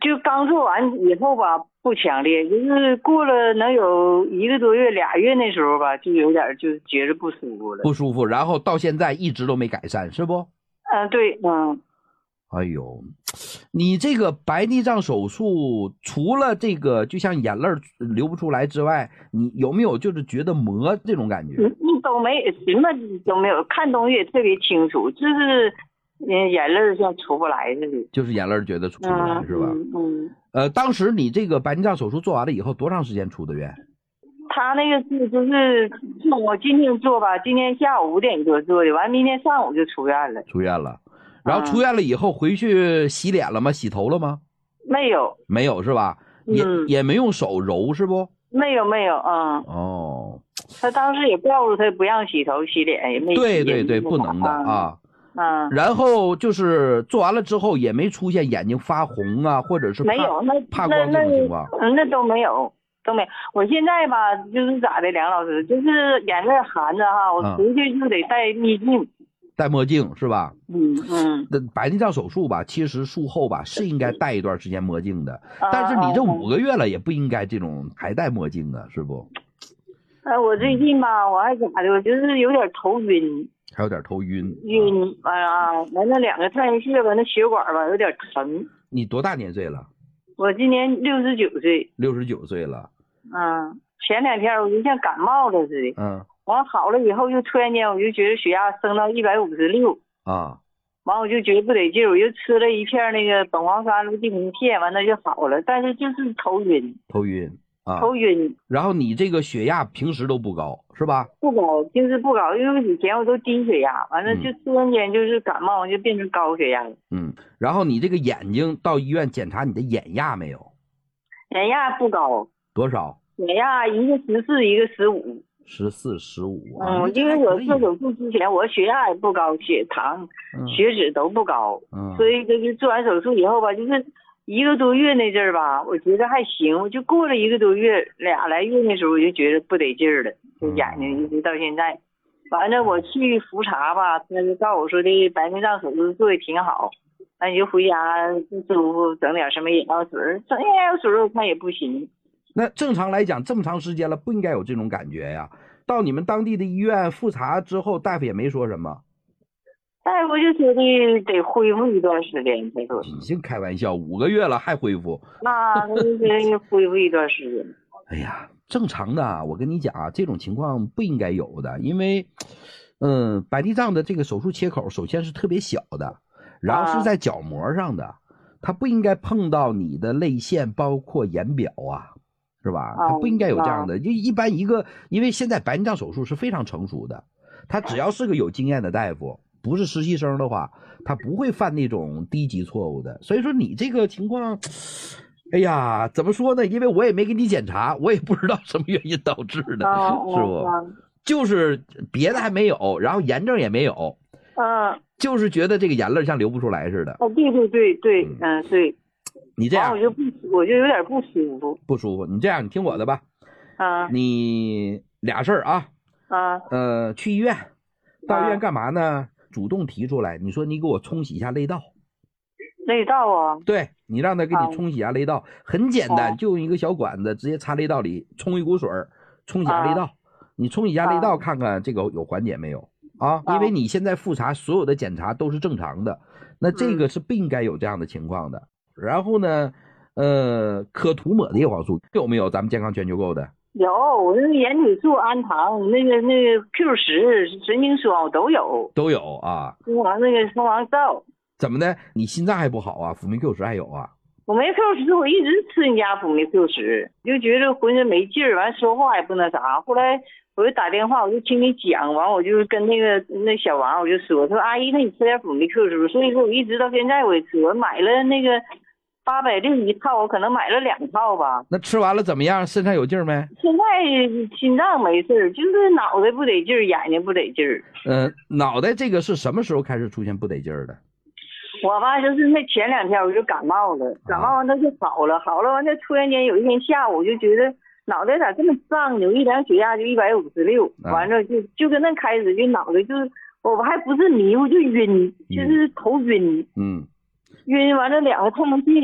就刚做完以后吧，不强烈，就是过了能有1个多月、2月那时候吧，就有点就觉着不舒服了。 不舒服，然后到现在一直都没改善，是不？ 对， 哎呦，你这个白内障手术除了这个就像眼泪流不出来之外，你有没有就是觉得磨这种感觉？ 都没，什么都没有，看东西也特别清楚，就是眼泪像出不来似的。 就是眼泪觉得出不来，是吧？当时你这个白内障手术做完了以后多长时间出的院？ 他那个是就是我今天做吧，今天下午5点多做的，完明天上午就出院了。 出院了，然后出院了以后回去洗脸了吗？洗头了吗？ 没有， 没有是吧？也没用手揉是不？ 没有， 哦， 他当时也告诉他不让洗头洗脸，也没洗。 对，不能的啊。然后就是做完了之后也没出现眼睛发红啊，或者是没有， 怕光这种情况。 那都没有。我现在吧，就是咋的，梁老师，就是眼泪含着哈，我回去就得戴墨镜。 戴墨镜是吧？ 那白内障手术吧，其实术后吧是应该戴一段时间墨镜的，但是你这5个月了也不应该这种还戴墨镜啊，是不？ 我最近吧，我还咋的，我就是有点头晕。 还有点头晕。 完了2个太阳穴吧，那血管吧有点疼。 你多大年岁了？ 我今年69岁。 69岁了。 前2天我就像感冒了似的。完好了以后，就突然间我就觉得血压升到156。完我就觉得不得劲，我就吃了一片那个苯黄酸氯地平片，完了就好了，但是就是头晕。头晕。 然后你这个血压平时都不高是吧？ 不高，平时不高，因为以前我都低血压，完了就突然间就是感冒就变成高血压了。 然后你这个眼睛到医院检查你的眼压没有？ 眼压不高。 多少？ 眼压一个14，一个15。 14、15。 因为我做手术之前，我血压也不高，血糖、血脂都不高。所以就是做完手术以后吧，就是1个多月那阵儿吧，我觉得还行。我就过了1个多月、2来月那时候，我就觉得不得劲儿了，就眼睛一直到现在。完了我去复查吧，他就告诉我说的白内障手术做的挺好，那你就回家不舒服整点什么眼药水，整眼药水我看也不行。 那正常来讲，这么长时间了，不应该有这种感觉呀。到你们当地的医院复查之后，大夫也没说什么。 大夫就说的得恢复一段时间，他说。 你净开玩笑，5个月了还恢复？ 他就说恢复一段时间。 哎呀，正常的，我跟你讲啊，这种情况不应该有的，因为，白内障的这个手术切口首先是特别小的，然后是在角膜上的，它不应该碰到你的泪腺，包括眼表啊。是吧？它不应该有这样的，就一般因为现在白内障手术是非常成熟的，他只要是个有经验的大夫，不是实习生的话，他不会犯那种低级错误的。所以说你这个情况，哎呀，怎么说呢？因为我也没给你检查，我也不知道什么原因导致的，是不？就是别的还没有，然后炎症也没有，就是觉得这个眼泪像流不出来似的。 对，对。 你这样我就有点不舒服。 不舒服，你这样，你听我的吧。你俩事儿啊。去医院，到医院干嘛呢？主动提出来，你说你给我冲洗一下泪道。 泪道啊？ 对，你让他给你冲洗一下泪道，很简单，就用一个小管子直接插泪道里，冲一股水，冲洗下泪道。你冲洗下泪道，看看这个有缓解没有啊？因为你现在复查所有的检查都是正常的，那这个是不应该有这样的情况的。然后呢，可涂抹的叶黄素有没有？咱们健康全球购的有，我那个眼体素、氨糖、那个 Q10、神经霜我都有啊。 那个蜂王皂。 怎么的？你心脏还不好啊？辅酶 Q10还有啊？ 我没 Q10，我一直吃人家辅酶 Q10，就觉得浑身没劲儿，完说话也不那啥。后来我就打电话，我就听你讲，完我就跟那小王我就说阿姨，那你吃点辅酶 Q10。所以说我一直到现在我也吃，我买了那个860一套，我可能买了2套吧。 那吃完了怎么样？身上有劲儿没？ 现在心脏没事儿，就是脑袋不得劲儿，眼睛不得劲儿。 脑袋这个是什么时候开始出现不得劲儿的？ 我吧就是那前2天我就感冒了，感冒完它就好了完了突然间有一天下午我就觉得脑袋咋这么胀呢？我一量血压就156，完了就跟那开始就脑袋就是我还不是迷糊就晕，就是头晕。晕完了2个太阳穴